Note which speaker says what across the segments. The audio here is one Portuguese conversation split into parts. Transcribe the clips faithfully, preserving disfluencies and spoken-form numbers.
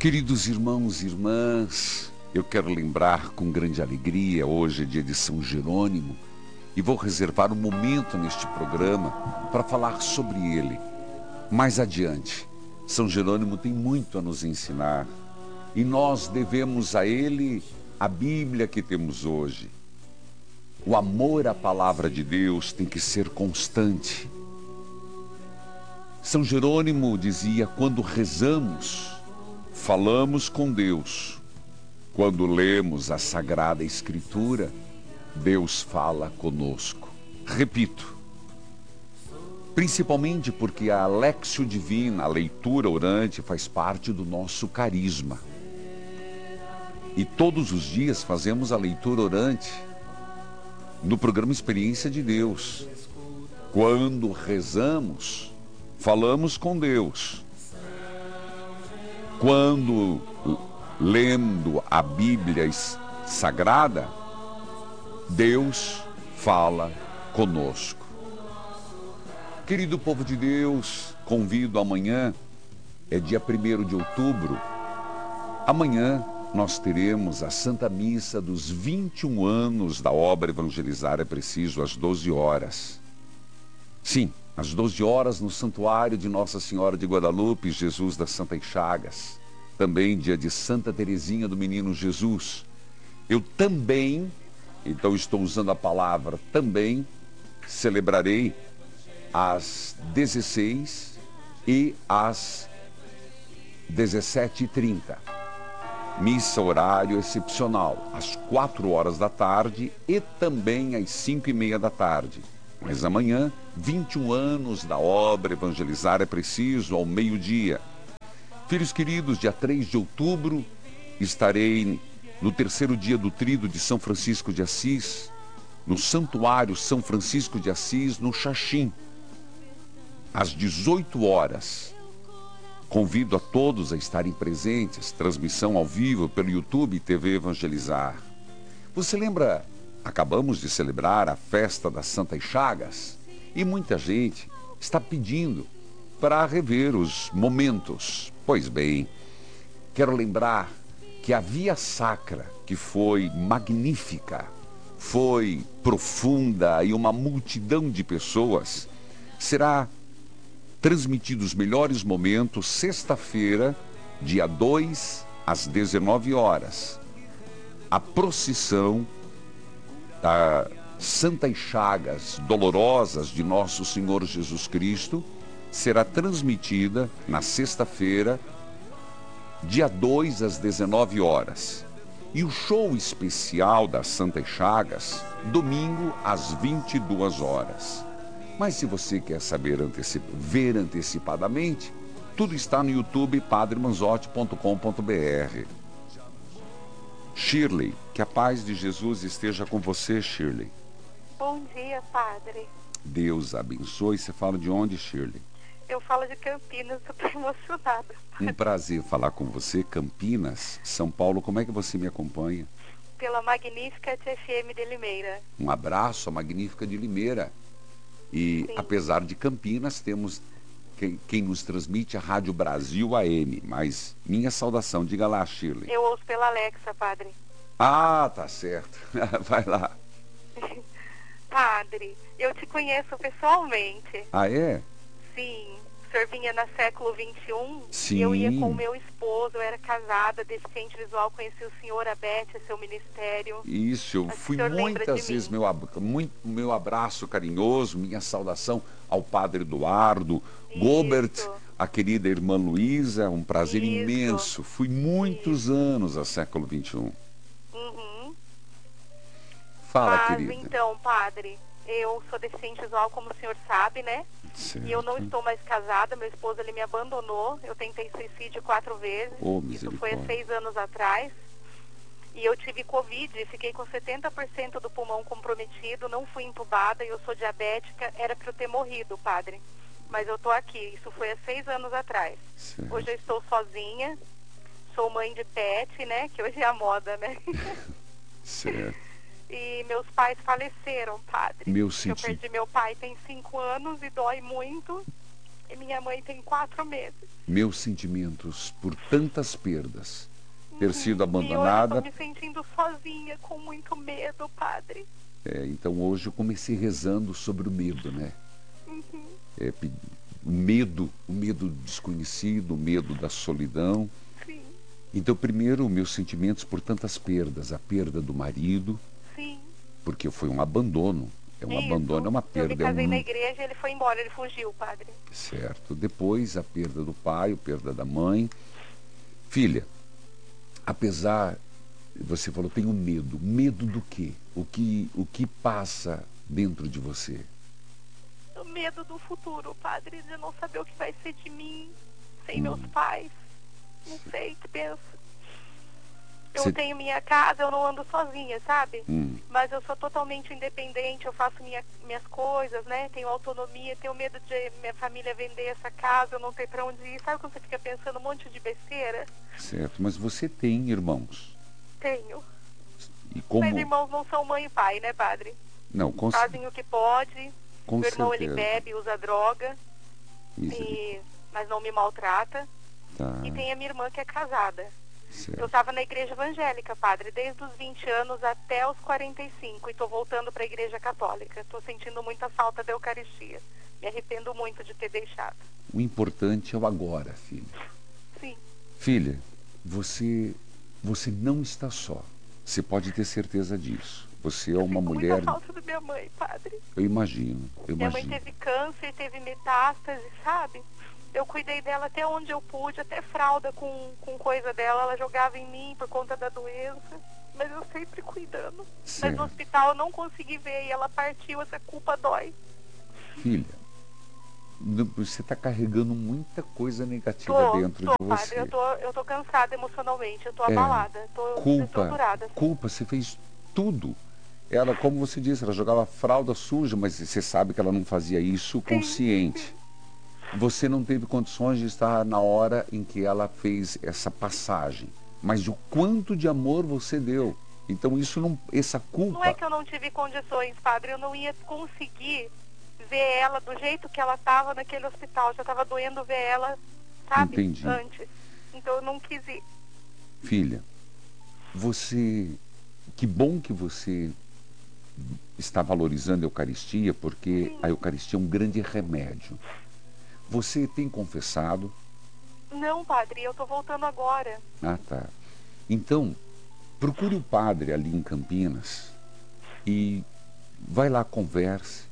Speaker 1: Queridos irmãos e irmãs, eu quero lembrar com grande alegria, hoje é dia de São Jerônimo, e vou reservar um momento neste programa para falar sobre ele. Mais adiante, São Jerônimo tem muito a nos ensinar, e nós devemos a ele a Bíblia que temos hoje. O amor à palavra de Deus tem que ser constante. São Jerônimo dizia: quando rezamos, falamos com Deus. Quando lemos a Sagrada Escritura, Deus fala conosco. Repito, principalmente porque a Alexio Divina, a leitura orante, faz parte do nosso carisma. E todos os dias fazemos a leitura orante no programa Experiência de Deus. Quando rezamos, falamos com Deus. Quando lendo a Bíblia Sagrada, Deus fala conosco. Querido povo de Deus, convido amanhã, é dia primeiro de outubro, amanhã nós teremos a Santa Missa dos vinte e um anos da obra Evangelizar é Preciso, às doze horas. Sim, às doze horas no Santuário de Nossa Senhora de Guadalupe, Jesus das Santas Chagas. Também dia de Santa Teresinha do Menino Jesus. Eu também, então estou usando a palavra também, celebrarei às dezesseis e às dezessete e trinta. Missa horário excepcional, às quatro horas da tarde e também às cinco e meia da tarde. Mas amanhã, vinte e um anos da obra Evangelizar é Preciso, ao meio-dia. Filhos queridos, dia três de outubro, estarei no terceiro dia do Tríduo de São Francisco de Assis, no Santuário São Francisco de Assis, no Xaxim, às dezoito horas. Convido a todos a estarem presentes, transmissão ao vivo pelo YouTube e T V Evangelizar. Você lembra, acabamos de celebrar a festa das Santas Chagas e muita gente está pedindo para rever os momentos. Pois bem, quero lembrar que a Via Sacra, que foi magnífica, foi profunda e uma multidão de pessoas, será transmitido os melhores momentos, sexta-feira, dia dois, às dezenove horas. A procissão das Santas Chagas Dolorosas de Nosso Senhor Jesus Cristo será transmitida na sexta-feira, dia dois, às dezenove horas. E o show especial das Santas Chagas, domingo, às vinte e duas horas. Mas se você quer saber antecip... ver antecipadamente, tudo está no YouTube padre manzotti ponto com ponto br. Shirley, que a paz de Jesus esteja com você, Shirley.
Speaker 2: Bom dia, padre.
Speaker 1: Deus abençoe. Você fala de onde, Shirley?
Speaker 2: Eu falo de Campinas, estou emocionada. Padre.
Speaker 1: Um prazer falar com você. Campinas, São Paulo, como é que você me acompanha?
Speaker 2: Pela Magnífica F M de Limeira.
Speaker 1: Um abraço à Magnífica de Limeira. E sim, apesar de Campinas, temos quem, quem nos transmite a Rádio Brasil A M. Mas minha saudação, diga lá, Shirley.
Speaker 2: Eu ouço pela Alexa, padre.
Speaker 1: Ah, tá certo. Vai lá.
Speaker 2: Padre, eu te conheço pessoalmente.
Speaker 1: Ah, é?
Speaker 2: Sim. O senhor vinha na século vinte e um.
Speaker 1: Sim.
Speaker 2: E eu ia com o meu esposo, eu era casada, deficiente visual, conheci o senhor, a Beth, seu ministério.
Speaker 1: Isso, eu fui muitas vezes, meu, muito, meu abraço carinhoso, minha saudação ao padre Eduardo, Gobert, a querida irmã Luísa, um prazer Isso. imenso. Fui muitos Isso. anos a século vinte e um.
Speaker 2: Uhum.
Speaker 1: Fala,
Speaker 2: Mas,
Speaker 1: querida.
Speaker 2: Então, padre, eu sou deficiente visual, como o senhor sabe, né?
Speaker 1: Certo.
Speaker 2: E eu não estou mais casada, meu esposo ele me abandonou, eu tentei suicídio quatro vezes,
Speaker 1: oh,
Speaker 2: isso foi há seis anos atrás, e eu tive Covid, fiquei com setenta por cento do pulmão comprometido, não fui entubada, eu sou diabética, era para eu ter morrido, padre, mas eu estou aqui, isso foi há seis anos atrás.
Speaker 1: Certo.
Speaker 2: Hoje eu estou sozinha, sou mãe de pet, né, que hoje é a moda, né?
Speaker 1: Certo.
Speaker 2: E meus pais faleceram, padre.
Speaker 1: Meu
Speaker 2: Eu
Speaker 1: senti...
Speaker 2: perdi meu pai tem cinco anos e dói muito. E minha mãe tem quatro meses.
Speaker 1: Meus sentimentos por tantas perdas, ter
Speaker 2: Uhum.
Speaker 1: sido
Speaker 2: E hoje eu
Speaker 1: abandonada.
Speaker 2: tô me sentindo sozinha, com muito medo, padre.
Speaker 1: É, então hoje eu comecei rezando sobre o medo, né?
Speaker 2: Uhum.
Speaker 1: É, pe- o medo, o medo desconhecido, o medo da solidão.
Speaker 2: Sim,
Speaker 1: Então, primeiro, meus sentimentos por tantas perdas, a perda do marido,
Speaker 2: sim.
Speaker 1: porque foi um abandono. É um
Speaker 2: Isso.
Speaker 1: abandono, é uma
Speaker 2: Eu me
Speaker 1: perda, é
Speaker 2: casei na
Speaker 1: um
Speaker 2: igreja e ele foi embora, ele fugiu, padre.
Speaker 1: certo. Depois, a perda do pai, a perda da mãe. Filha, apesar, você falou, tenho medo. Medo do quê? O que, o que passa dentro de você?
Speaker 2: O medo do futuro, padre, de não saber o que vai ser de mim, sem
Speaker 1: Hum.
Speaker 2: meus pais. Não sei o que penso. Eu
Speaker 1: Cê-
Speaker 2: tenho minha casa, eu não ando sozinha, sabe?
Speaker 1: Hum.
Speaker 2: Mas eu sou totalmente independente, eu faço minha, minhas coisas, né? Tenho autonomia, tenho medo de minha família vender essa casa, eu não tenho pra onde ir. Sabe quando você fica pensando um monte de besteira?
Speaker 1: Certo, mas você tem irmãos.
Speaker 2: Tenho.
Speaker 1: E como...
Speaker 2: Mas irmãos não são mãe e pai, né, padre?
Speaker 1: Não, com, ce-
Speaker 2: Fazem o que pode.
Speaker 1: com
Speaker 2: Meu irmão,
Speaker 1: certeza.
Speaker 2: ele bebe, usa droga,
Speaker 1: Isso,
Speaker 2: e... mas não me maltrata.
Speaker 1: tá,
Speaker 2: E tem a minha irmã que é casada. Eu
Speaker 1: certo.
Speaker 2: estava na igreja evangélica, padre, desde os vinte anos até os quarenta e cinco. E estou voltando para a igreja católica. Estou sentindo muita falta da Eucaristia. Me arrependo muito de ter deixado.
Speaker 1: O importante é o agora, filha.
Speaker 2: Sim,
Speaker 1: Filha, você, você não está só. Você pode ter certeza disso. Você é
Speaker 2: eu
Speaker 1: uma
Speaker 2: sinto
Speaker 1: mulher...
Speaker 2: muita falta da minha mãe, padre.
Speaker 1: Eu imagino, eu
Speaker 2: Minha mãe
Speaker 1: imagino.
Speaker 2: teve câncer, teve metástase, sabe? Eu cuidei dela até onde eu pude, até fralda com, com coisa dela, ela jogava em mim por conta da doença, mas eu sempre cuidando. Mas
Speaker 1: Certo.
Speaker 2: no hospital eu não consegui ver e ela partiu, essa culpa dói.
Speaker 1: Filha, não- você está carregando muita coisa negativa
Speaker 2: Tô,
Speaker 1: dentro
Speaker 2: tô,
Speaker 1: de
Speaker 2: padre,
Speaker 1: você.
Speaker 2: eu tô, eu tô cansada emocionalmente, eu tô
Speaker 1: É,
Speaker 2: abalada, tô
Speaker 1: Culpa,
Speaker 2: desestruturada.
Speaker 1: culpa, você fez tudo. Ela, como você disse, ela jogava fralda suja, mas você sabe que ela não fazia isso consciente. Você não teve condições de estar na hora em que ela fez essa passagem. Mas o quanto de amor você deu. Então isso não, essa culpa...
Speaker 2: Não é que eu não tive condições, padre, eu não ia conseguir ver ela do jeito que ela estava naquele hospital, já estava doendo ver ela, sabe,
Speaker 1: Entendi.
Speaker 2: antes. Então eu não quis ir.
Speaker 1: Filha, você... Que bom que você está valorizando a Eucaristia, porque
Speaker 2: Sim.
Speaker 1: a Eucaristia é um grande remédio. Você tem confessado?
Speaker 2: Não, padre, eu tô voltando agora.
Speaker 1: Ah, tá. Então, procure o padre ali em Campinas e vai lá, converse,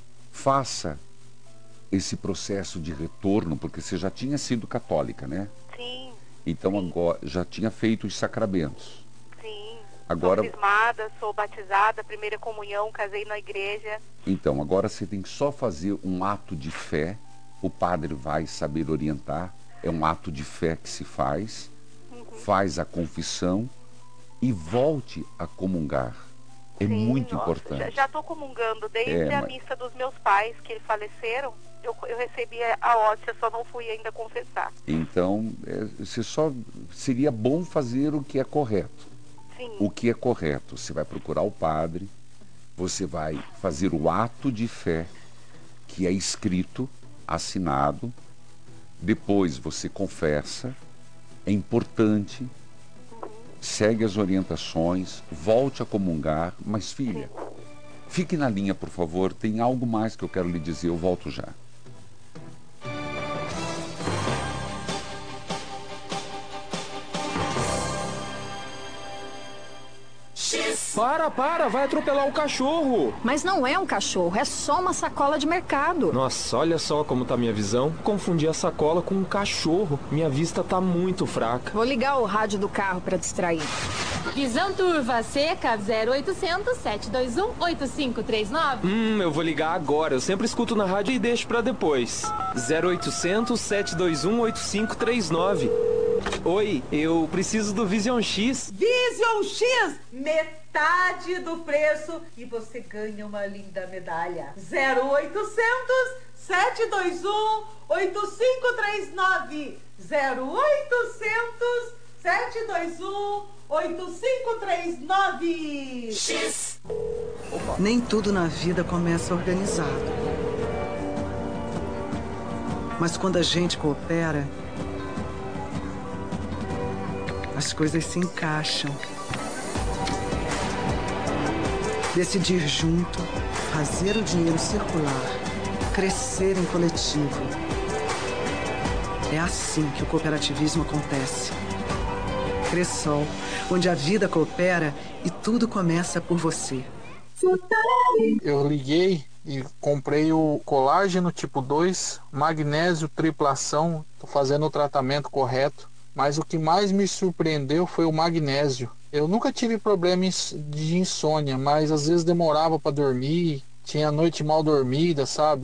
Speaker 1: faça esse processo de retorno, porque você já tinha sido católica, né?
Speaker 2: Sim,
Speaker 1: Então agora já tinha feito os sacramentos.
Speaker 2: sim.
Speaker 1: Agora,
Speaker 2: Sou crismada, sou batizada, primeira comunhão, casei na igreja.
Speaker 1: então, agora você tem que só fazer um ato de fé. O padre vai saber orientar. É um ato de fé que se faz. Faz a confissão e volte a comungar. É
Speaker 2: Sim,
Speaker 1: muito
Speaker 2: nossa,
Speaker 1: importante.
Speaker 2: Já estou comungando desde
Speaker 1: É,
Speaker 2: a
Speaker 1: mas-
Speaker 2: missa dos meus pais, que eles faleceram. Eu, eu recebi a hóstia, só não fui ainda confessar.
Speaker 1: Então, é, você só seria bom fazer o que é correto.
Speaker 2: Sim,
Speaker 1: O que é correto? Você vai procurar o padre, você vai fazer o ato de fé que é escrito, assinado, depois você confessa, é importante, segue as orientações, volte a comungar, mas filha, fique na linha, por favor, tem algo mais que eu quero lhe dizer, eu volto já.
Speaker 3: Para, para, vai atropelar o cachorro.
Speaker 4: Mas não é um cachorro, é só uma sacola de mercado.
Speaker 3: Nossa, olha só como tá minha visão. Confundi a sacola com um cachorro. Minha vista tá muito fraca.
Speaker 4: Vou ligar o rádio do carro para distrair.
Speaker 5: Visão Turva Seca zero oitocentos, sete dois um, oito cinco três nove.
Speaker 3: Hum, eu vou ligar agora. Eu sempre escuto na rádio e deixo pra depois. zero oitocentos, sete dois um, oito cinco três nove. Oi, eu preciso do Vision X.
Speaker 6: Vision X, metade do preço e você ganha uma linda medalha. zero oitocentos, sete dois um, oito cinco três nove. zero oitocentos, sete dois um, oito cinco três nove. X.
Speaker 7: Nem tudo na vida começa organizado. Mas quando a gente coopera, as coisas se encaixam. Decidir junto, fazer o dinheiro circular, crescer em coletivo. É assim que o cooperativismo acontece. Cressol, onde a vida coopera e tudo começa por você.
Speaker 8: Eu liguei e comprei o colágeno tipo dois, magnésio triplação, tô fazendo o tratamento correto, mas o que mais me surpreendeu foi o magnésio. Eu nunca tive problema de insônia, mas às vezes demorava para dormir, tinha noite mal dormida, sabe?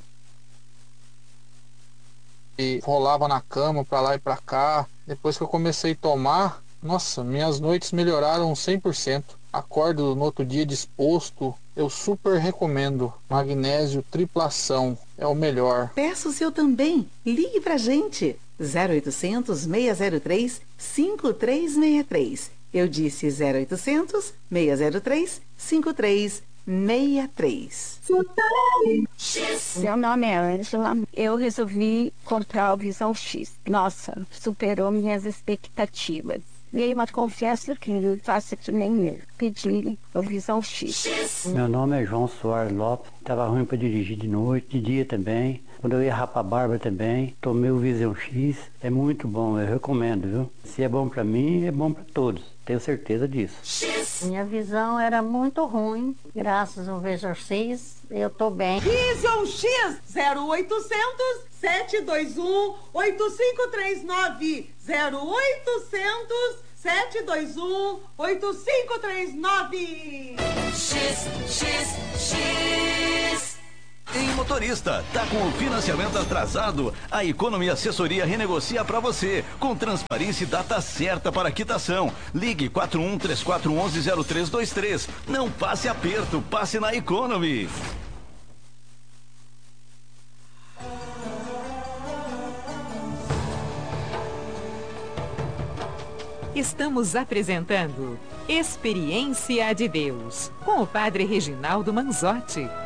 Speaker 8: E rolava na cama para lá e para cá. Depois que eu comecei a tomar, nossa, minhas noites melhoraram cem por cento. Acordo no outro dia disposto. Eu super recomendo. Magnésio triplação é o melhor.
Speaker 9: Peça o seu também. Ligue pra gente. zero oitocentos, seis zero três, cinco três seis três. Eu disse zero oitocentos, seis zero três, cinco três seis três.
Speaker 10: Meu nome é Ângela. Eu resolvi comprar o Visão X. Nossa, superou minhas expectativas. E mas confesso que não faço que nem eu. Pedi o Visão X.
Speaker 11: Meu nome é João Soares Lopes. Tava ruim para dirigir de noite, de dia também. Quando eu ia rapar a barba também, tomei o Visão X. É muito bom, eu recomendo, viu? Se é bom para mim, é bom para todos. Tenho certeza disso.
Speaker 12: Minha visão era muito ruim. Graças ao Visão X, eu tô bem.
Speaker 6: Visão X zero oitocentos, sete dois um, oito cinco três nove. zero oitocentos, sete dois um, oito cinco três nove.
Speaker 13: X, X, X. Em motorista, tá com o financiamento atrasado? A Economia Assessoria renegocia para você, com transparência e data certa para quitação. Ligue quatro um três quatro um um zero três dois três. Não passe aperto, passe na Economy.
Speaker 14: Estamos apresentando Experiência de Deus, com o Padre Reginaldo Manzotti.